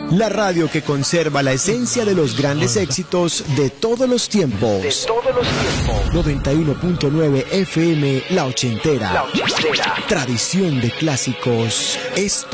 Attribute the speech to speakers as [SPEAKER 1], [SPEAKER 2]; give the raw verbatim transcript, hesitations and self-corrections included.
[SPEAKER 1] La radio que conserva la esencia de los grandes éxitos de todos los tiempos.
[SPEAKER 2] De todos los tiempos.
[SPEAKER 1] noventa y uno punto nueve F M, La Ochentera.
[SPEAKER 2] La Ochentera.
[SPEAKER 1] Tradición de clásicos. Esto